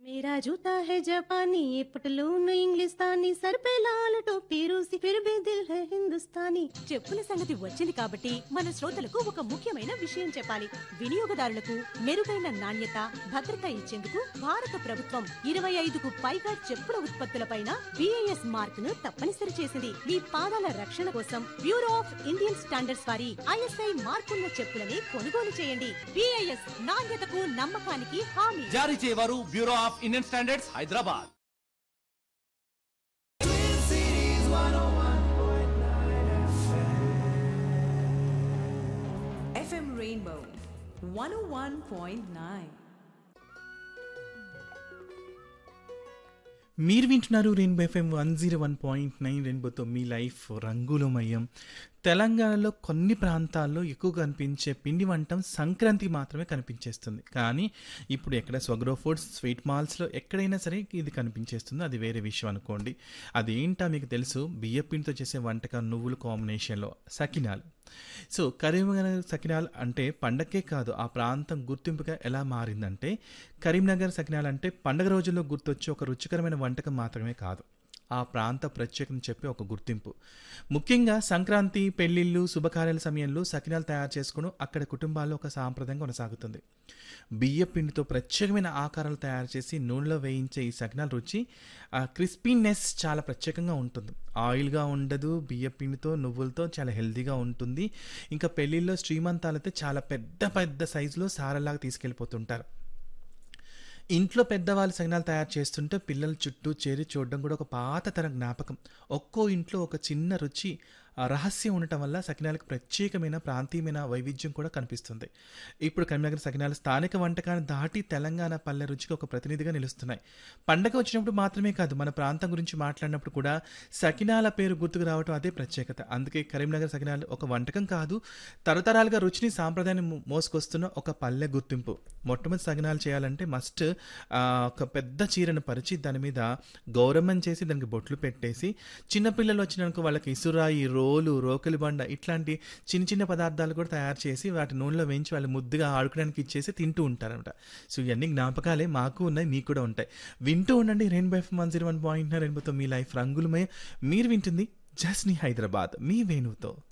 मेरा जूता है जापानी ये पटलून इंग्लिस्तानी सर पे लाल टोपी रूसी फिर भी दिल है हिंदुस्तानी చెప్పుల సంగతి వచ్చింది కాబట్టి మన శ్రోతలకు ఒక ముఖ్యమైన విషయం చెప్పాలి. వినియోగదారులకు మెరుగైన నాణ్యత, భద్రత ఇచ్చేందుకు భారత ప్రభుత్వం 25కు పైగా చెప్పుల ఉత్పత్తులపైన BIS మార్క్ ను తప్పనిసరి చేసింది. మీ పాదాల రక్షణ కోసం బ్యూరో ఆఫ్ ఇండియన్ స్టాండర్డ్స్ వారి ISI మార్కున్న చెప్పులని కొనుగోలు చేయండి. BIS నాణ్యతకు నమ్మకానికి హామీ. జారీ చేయవారు bureau of Indian standards Hyderabad. FM Rainbow 101.9. మీరు వింటున్నారు రెయిన్బో FM 101.9. రెయిన్బోతో మీ లైఫ్ రంగులమయం. తెలంగాణలో కొన్ని ప్రాంతాల్లో ఎక్కువ కనిపించే పిండి వంటం సంక్రాంతికి మాత్రమే కనిపించేస్తుంది. కానీ ఇప్పుడు ఎక్కడ స్వగ్రో ఫుడ్స్, స్వీట్ మాల్స్లో ఎక్కడైనా సరే ఇది కనిపించేస్తుంది. అది వేరే విషయం అనుకోండి. అదేంటా మీకు తెలుసు? బియ్యపిండితో చేసే వంటకం నువ్వుల కాంబినేషన్లో సకినాలు. సో కరీంనగర్ సకినాలు అంటే పండగకే కాదు, ఆ ప్రాంతం గుర్తింపుగా ఎలా మారిందంటే, కరీంనగర్ సకినాలు అంటే పండగ రోజుల్లో గుర్తొచ్చే ఒక రుచికరమైన వంటకం మాత్రమే కాదు, ఆ ప్రాంత ప్రత్యేకతను చెప్పే ఒక గుర్తింపు. ముఖ్యంగా సంక్రాంతి, పెళ్లిళ్ళు, శుభకార్యాల సమయంలో సకినాలు తయారు చేసుకోవడం అక్కడ కుటుంబాల్లో ఒక సాంప్రదాయం కొనసాగుతుంది. బియ్య పిండితో ప్రత్యేకమైన ఆకారాలు తయారు చేసి నూనెలో వేయించే ఈ సకినాల రుచి, ఆ క్రిస్పీనెస్ చాలా ప్రత్యేకంగా ఉంటుంది. ఆయిల్గా ఉండదు, బియ్య పిండితో, నువ్వులతో చాలా హెల్తీగా ఉంటుంది. ఇంకా పెళ్లిళ్ళలో శ్రీమంతాలైతే చాలా పెద్ద పెద్ద సైజులో సారలాగా తీసుకెళ్ళిపోతుంటారు. ఇంట్లో పెద్దవాళ్ళు సకినాలు తయారు చేస్తుంటే పిల్లల చుట్టూ చేరి చూడడం కూడా ఒక పాత తరం జ్ఞాపకం. ఒక్కో ఇంట్లో ఒక చిన్న రుచి, రహస్యం ఉండటం వల్ల సకినాలకు ప్రత్యేకమైన ప్రాంతీయమైన వైవిధ్యం కూడా కనిపిస్తుంది. ఇప్పుడు కరీంనగర్ సకినాలు స్థానిక వంటకాన్ని దాటి తెలంగాణ పల్లె రుచికి ఒక ప్రతినిధిగా నిలుస్తున్నాయి. పండగ వచ్చినప్పుడు మాత్రమే కాదు, మన ప్రాంతం గురించి మాట్లాడినప్పుడు కూడా సకినాల పేరు గుర్తుకు రావడం అదే ప్రత్యేకత. అందుకే కరీంనగర్ సకినాలు ఒక వంటకం కాదు, తరతరాలుగా రుచిని, సాంప్రదాయాన్ని మోసుకొస్తున్న ఒక పల్లె గుర్తింపు. మొట్టమొదటి సకినాలు చేయాలంటే మస్ట్ ఒక పెద్ద చీరను పరిచి దాని మీద గౌరమ్మని చేసి దానికి బొట్లు పెట్టేసి, చిన్నపిల్లలు వచ్చినాక వాళ్ళకి ఇసురాయి, రోలు, రోకలి బండ ఇట్లాంటి చిన్న చిన్న పదార్థాలు కూడా తయారు చేసి వాటి నూనెలో వేయించి వాళ్ళు ముద్దుగా ఆడుకోవడానికి ఇచ్చేసి తింటూ ఉంటారనమాట. సో ఇవన్నీ జ్ఞాపకాలే మాకు ఉన్నాయి, మీకు కూడా ఉంటాయి. వింటూ ఉండండి రెయిన్బో FM 101.9. రెయిన్బోతో మీ లైఫ్ రంగులమయ. మీరు వింటుంది జస్ని హైదరాబాద్, మీ వేణువుతో.